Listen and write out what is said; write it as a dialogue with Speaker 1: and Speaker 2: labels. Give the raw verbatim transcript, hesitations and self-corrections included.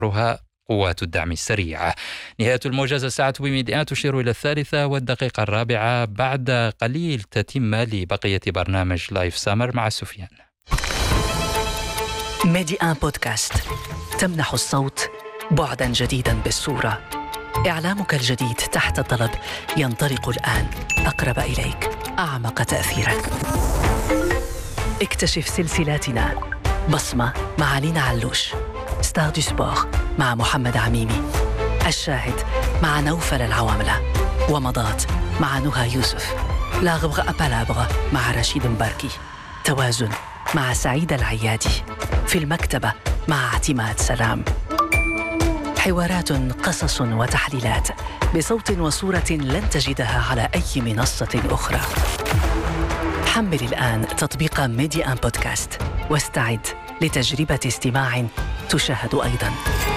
Speaker 1: قوات الدعم السريع. نهاية الموجز الساعة بميدان تشير إلى الثالثة والدقيقة الرابعة. بعد قليل تتم لبقية برنامج لايف سامر مع سفيان.
Speaker 2: ميديان بودكاست تمنح الصوت بعدا جديدا بالصورة. إعلامك الجديد تحت الطلب ينطلق الآن، أقرب إليك، أعمق تأثيرا. اكتشف سلسلاتنا: بصمة مع لينا علوش، ستار دو سبور مع محمد عميمي، الشاهد مع نوفل العواملة، ومضات مع نهى يوسف، لا غبغة أبالابغة مع رشيد مباركي، توازن مع سعيد العيادي، في المكتبة مع اعتماد سلام. حوارات، قصص وتحليلات بصوت وصورة لن تجدها على أي منصة أخرى. حمل الآن تطبيق ميديان بودكاست واستعد لتجربة استماع تشاهد أيضاً.